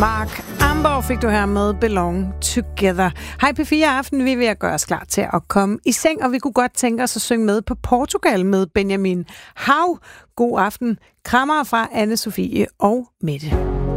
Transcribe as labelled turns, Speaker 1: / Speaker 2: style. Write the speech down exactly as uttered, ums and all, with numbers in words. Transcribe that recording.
Speaker 1: Mark Amborg fik du her med Belong Together. Hej P fire Aften, vi er ved at gøre os klar til at komme i seng, og vi kunne godt tænke os at synge med på Portugal med Benjamin Hav. God aften. Krammer fra Anne Sofie og Mette.